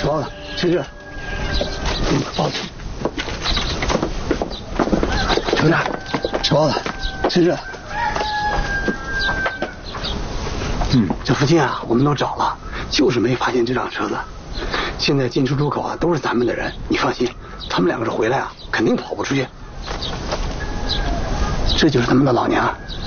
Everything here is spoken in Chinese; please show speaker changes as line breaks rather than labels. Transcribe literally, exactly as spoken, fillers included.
吃包子，吃吃。给你个包子。成长，吃包子，吃吃。嗯，这附近啊，我们都找了，就是没发现这辆车子。现在进出出口啊都是咱们的人，你放心，他们两个是回来啊，肯定跑不出去。这就是他们的老娘，